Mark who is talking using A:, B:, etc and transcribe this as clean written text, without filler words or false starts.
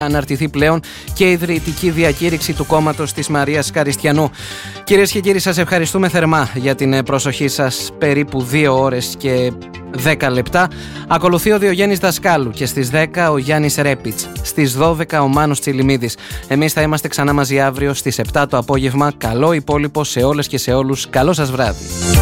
A: αναρτηθεί πλέον και η ιδρυτική διακήρυξη του κόμματος της Μαρίας Καριστιανού. Κυρίες και κύριοι, σας ευχαριστούμε θερμά για την προσοχή σας. Περίπου 2 ώρες και 10 λεπτά. Ακολουθεί ο Διογέννης Δασκάλου και στις 10 ο Γιάννης Ρέπιτς. Στις 12 ο Μάνος Τσιλιμίδης. Εμείς θα είμαστε ξανά μαζί αύριο στις 7 το απόγευμα. Καλό υπόλοιπο σε όλες και σε όλους. Καλό σας βράδυ.